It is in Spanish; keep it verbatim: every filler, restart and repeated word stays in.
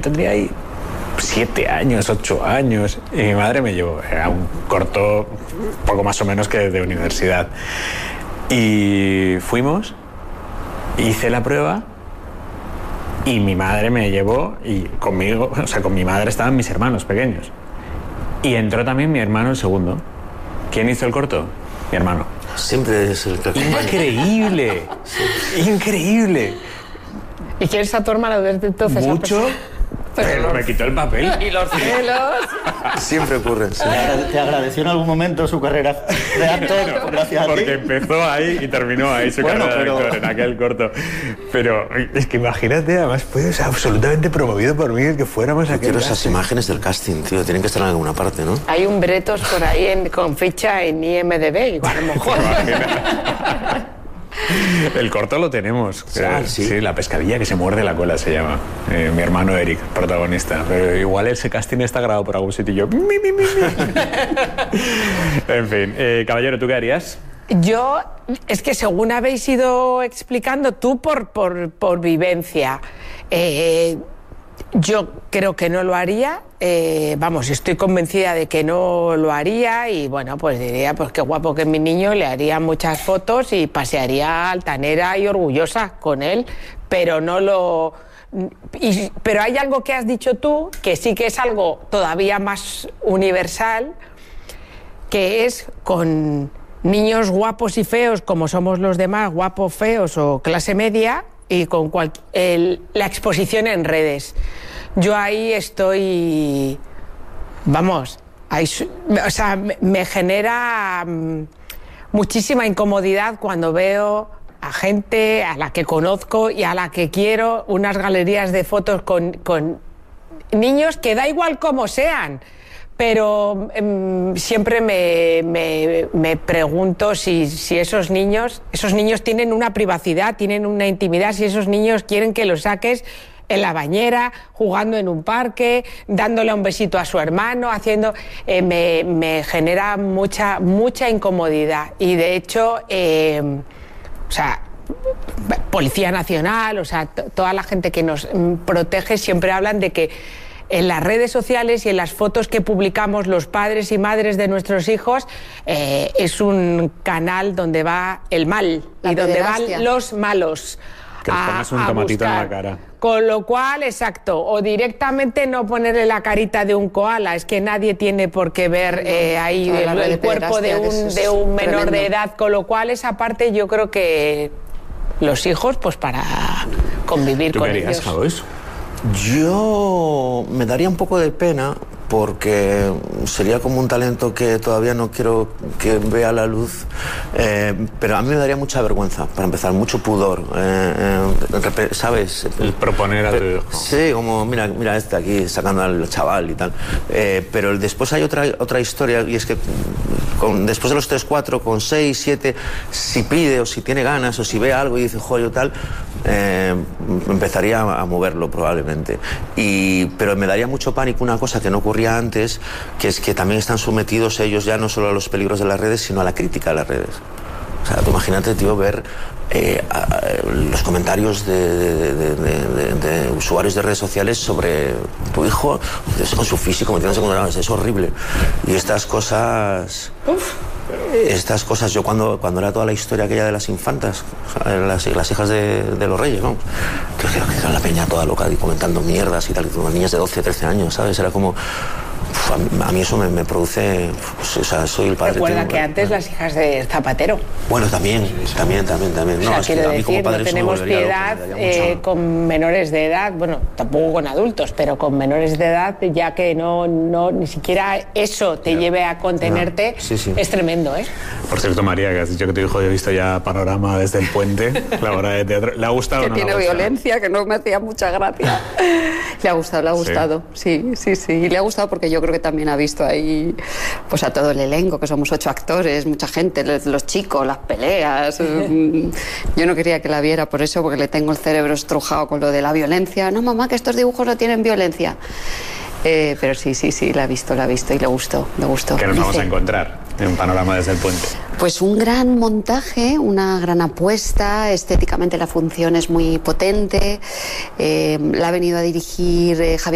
tendría ahí siete años, ocho años, y mi madre me llevó, era un corto poco más o menos que de universidad. Y fuimos, hice la prueba y mi madre me llevó y conmigo, o sea, con mi madre estaban mis hermanos pequeños. Y entró también mi hermano el segundo. ¿Quién hizo el corto? Mi hermano. Siempre es el que acompaña. ¡Increíble! Sí. ¡Increíble! ¿Y quién es a tu hermano desde entonces? Mucho, pero me quitó el papel. Y los celos. Siempre ocurre. Sí. ¿Te agradeció en algún momento su carrera de actor? No, gracias a ti. porque empezó ahí y terminó ahí su Bueno, carrera pero... de actor en aquel corto. Pero es que imagínate, además fue, o sea, absolutamente promovido por mí el que fuéramos a aquel Quiero esas casting. imágenes del casting, tío. Tienen que estar en alguna parte, ¿no? Hay un Bretos por ahí en, con ficha en I M D B, igual a lo mejor. El corto lo tenemos. Ah, eh, ¿sí? sí, La pescadilla que se muerde la cola se llama. Eh, mi hermano Eric, protagonista. Pero igual ese casting está grabado por algún sitio y yo... Mi, mi, mi, mi. En fin, eh, caballero, ¿tú qué harías? Yo, es que según habéis ido explicando, tú por, por, por vivencia, eh, yo creo que no lo haría, eh, vamos, estoy convencida de que no lo haría y bueno, pues diría, pues qué guapo que mi niño, le haría muchas fotos y pasearía altanera y orgullosa con él, pero no lo... Y, pero hay algo que has dicho tú, que sí que es algo todavía más universal, que es con niños guapos y feos, como somos los demás, guapos, feos o clase media, y con cual, el, la exposición en redes. Yo ahí estoy, vamos, ahí, o sea, me, me genera um, muchísima incomodidad cuando veo a gente a la que conozco y a la que quiero, unas galerías de fotos con, con niños que da igual cómo sean, pero um, siempre me, me, me pregunto si, si esos niños, esos niños tienen una privacidad, tienen una intimidad, si esos niños quieren que los saques en la bañera, jugando en un parque, dándole un besito a su hermano, haciendo... Eh, me, me genera mucha, mucha incomodidad. Y de hecho, eh, o sea, Policía Nacional, o sea, toda la gente que nos protege siempre hablan de que en las redes sociales y en las fotos que publicamos los padres y madres de nuestros hijos eh, es un canal donde va el mal la y donde pederastia. van los malos. Que les pongas un tomatito en la cara. Con lo cual, exacto, o directamente no ponerle la carita de un koala, es que nadie tiene por qué ver eh, ahí Toda la el, red el de cuerpo de pederastia, un, que de es un menor tremendo. de edad, con lo cual esa parte yo creo que los hijos, pues para convivir ¿Tú con qué harías, ellos. Javois? Yo me daría un poco de pena porque sería como un talento que todavía no quiero que vea la luz, eh, pero a mí me daría mucha vergüenza, para empezar, mucho pudor, eh, eh, ¿sabes? El proponer a tu hijo. Sí, como mira, mira este aquí sacando al chaval y tal, eh, pero después hay otra, otra historia y es que con, después de los tres, cuatro, con seis, siete, si pide o si tiene ganas o si ve algo y dice joder tal, eh, empezaría a moverlo probablemente, y, pero me daría mucho pánico una cosa que no ocurría antes, que es que también están sometidos ellos ya no solo a los peligros de las redes, sino a la crítica de las redes. O sea, tú imagínate, tío, ver eh, a, a, los comentarios de, de, de, de, de, de usuarios de redes sociales sobre tu hijo, con su físico, metiéndose con la... Es horrible. Y estas cosas... Uf. Estas cosas, yo cuando, cuando era toda la historia aquella de las infantas, las, las hijas de, de los reyes, ¿no? Que, que, que era la peña toda loca y comentando mierdas y tal, con niñas de doce, trece años, ¿sabes? Era como... Uf, a, mí, a mí eso me, me produce... Pues, o sea, soy el padre... Recuerda tengo, que antes las hijas de Zapatero. Bueno, también, también, también, también. No, O sea, es que quiero a mí como decir, padre no eso me tenemos volvería loco, piedad me daría eh, mucha- con menores de edad, bueno, tampoco con adultos, pero con menores de edad, ya que no, no ni siquiera eso te Ya. lleve a contenerte, Ya. Sí, sí. es tremendo, ¿eh? Por cierto, María, que has dicho que tu hijo ha visto ya Panorama desde el puente, la obra de teatro. ¿Le ha gustado Que o no le tiene ha gustado? violencia, que no me hacía mucha gracia. Le ha gustado, le ha Sí. gustado. Sí, sí, sí. Y le ha gustado porque yo creo que también ha visto ahí pues a todo el elenco, que somos ocho actores, mucha gente, los, los chicos, las peleas. Mm, Yo no quería que la viera por eso, porque le tengo el cerebro estrujado con lo de la violencia. No, mamá, que estos dibujos no tienen violencia. Eh, pero sí, sí, sí, la ha visto, la ha visto y le gustó, le gustó. ¿Qué nos vamos Dice, a encontrar en Panorama desde el puente? Pues un gran montaje, una gran apuesta, estéticamente la función es muy potente, eh, la ha venido a dirigir eh, Javier